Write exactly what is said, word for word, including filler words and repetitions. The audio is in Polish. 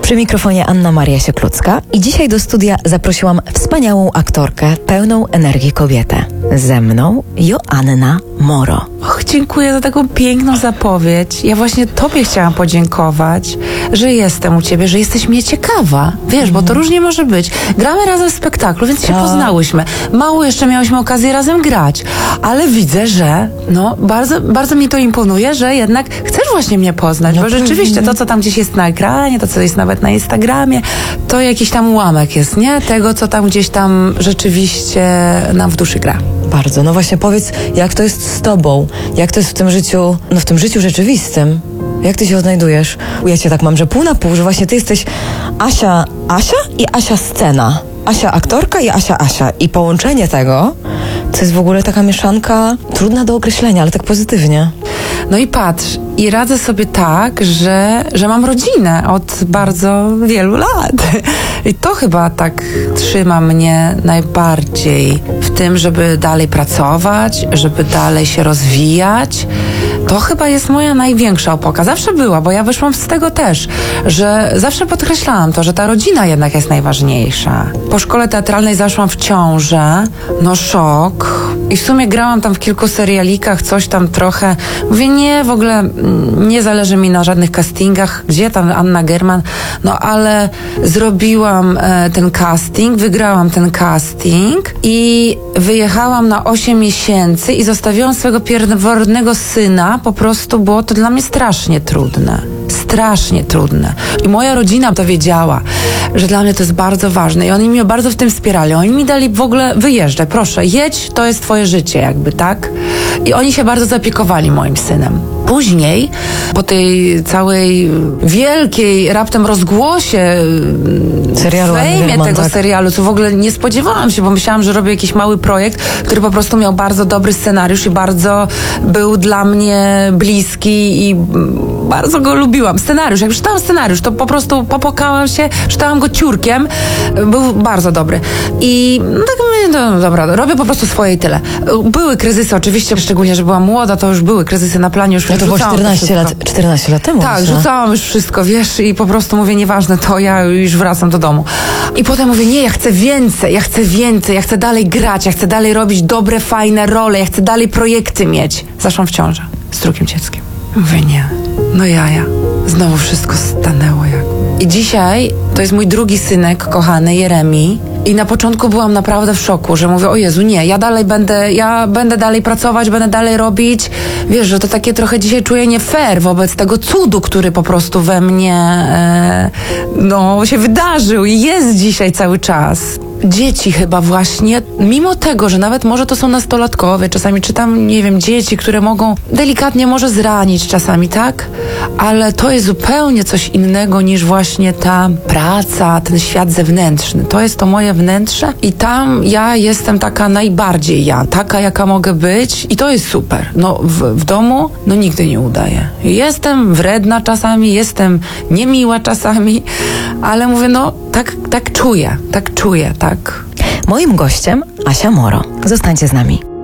Przy mikrofonie Anna Maria Sieklucka i dzisiaj do studia zaprosiłam wspaniałą aktorkę, pełną energii kobietę. Ze mną Joanna Moro. Och, dziękuję za taką piękną zapowiedź. Ja właśnie tobie chciałam podziękować, że jestem u ciebie, że jesteś mnie ciekawa. Wiesz, mm. bo to różnie może być. Gramy razem w spektaklu, więc się to... poznałyśmy. Mało jeszcze miałyśmy okazję razem grać. Ale widzę, że no, bardzo, bardzo mi to imponuje, że jednak chcesz właśnie mnie poznać, no bo rzeczywiście to, co tam gdzieś jest na ekranie, to, co jest nawet na Instagramie, to jakiś tam ułamek jest, nie? Tego, co tam gdzieś tam rzeczywiście nam w duszy gra. Bardzo. No właśnie powiedz, jak to jest z tobą? Jak to jest w tym życiu, no w tym życiu rzeczywistym? Jak ty się odnajdujesz? Ja cię tak mam, że pół na pół, że właśnie ty jesteś Asia Asia i Asia scena. Asia aktorka i Asia Asia. I połączenie tego, to jest w ogóle taka mieszanka trudna do określenia, ale tak pozytywnie. No i patrz, i radzę sobie tak, że, że mam rodzinę od bardzo wielu lat. I to chyba tak trzyma mnie najbardziej w tym, żeby dalej pracować, żeby dalej się rozwijać. To chyba jest moja największa opoka. Zawsze była, bo ja wyszłam z tego też, że zawsze podkreślałam to, że ta rodzina jednak jest najważniejsza. Po szkole teatralnej zaszłam w ciążę, no szok. I w sumie grałam tam w kilku serialikach, coś tam trochę. Mówię, nie, w ogóle nie zależy mi na żadnych castingach. Gdzie tam Anna German? No ale zrobiłam e, ten casting, wygrałam ten casting i wyjechałam na osiem miesięcy i zostawiłam swojego pierworodnego syna. Po prostu było to dla mnie strasznie trudne. Strasznie trudne. I moja rodzina to wiedziała, że dla mnie to jest bardzo ważne i oni mnie bardzo w tym wspierali. Oni mi dali w ogóle, wyjeżdżaj, proszę, jedź, to jest twoje życie jakby, tak? I oni się bardzo zaopiekowali moim synem. Później, po tej całej wielkiej raptem rozgłosie serialu fejmie tego tak. serialu, co w ogóle nie spodziewałam się, bo myślałam, że robię jakiś mały projekt, który po prostu miał bardzo dobry scenariusz i bardzo był dla mnie bliski i bardzo go lubiłam. Scenariusz, jak czytałam scenariusz, to po prostu popłakałam się, czytałam go ciurkiem, był bardzo dobry. I no tak mówię, no dobra, robię po prostu swoje i tyle. Były kryzysy oczywiście, szczególnie, że byłam młoda, to już były kryzysy na planie, już no to było czternaście lat, czternaście lat temu. Tak, myślę. rzucałam już wszystko, wiesz, i po prostu mówię, nieważne to, ja już wracam do domu. I potem mówię, nie, ja chcę więcej, ja chcę więcej, ja chcę dalej grać, ja chcę dalej robić dobre, fajne role, ja chcę dalej projekty mieć. Zaszłam w ciążę z drugim dzieckiem. Mówię, nie, no jaja, znowu wszystko stanęło jak. I dzisiaj to jest mój drugi synek, kochany, Jeremi. I na początku byłam naprawdę w szoku, że mówię, o Jezu, nie, ja dalej będę, ja będę dalej pracować, będę dalej robić. Wiesz, że to takie trochę dzisiaj czuję nie fair wobec tego cudu, który po prostu we mnie e, no, się wydarzył i jest dzisiaj cały czas. Dzieci chyba właśnie, mimo tego, że nawet może to są nastolatkowie, czasami czytam, nie wiem, dzieci, które mogą delikatnie może zranić czasami, tak? Ale to jest zupełnie coś innego niż właśnie ta praca, ten świat zewnętrzny. To jest to moje wnętrze i tam ja jestem taka najbardziej ja, taka jaka mogę być i to jest super. No w, w domu, no nigdy nie udaję. Jestem wredna czasami, jestem niemiła czasami, ale mówię, no tak, tak czuję, tak czuję, tak. Moim gościem Asia Moro. Zostańcie z nami.